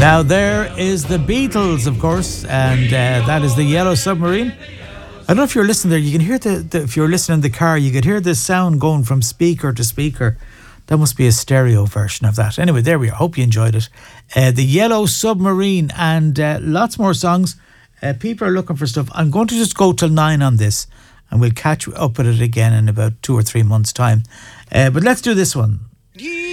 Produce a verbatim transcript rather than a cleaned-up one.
Now there is the Beatles, of course, and uh, that is the Yellow Submarine. I don't know if you're listening there. You can hear the, the if you're listening in the car, you could hear the sound going from speaker to speaker. That must be a stereo version of that. Anyway, there we are. Hope you enjoyed it. Uh, the Yellow Submarine, and uh, lots more songs. Uh, people are looking for stuff. I'm going to just go till nine on this, and we'll catch up with it again in about two or three months' time. Uh, but let's do this one.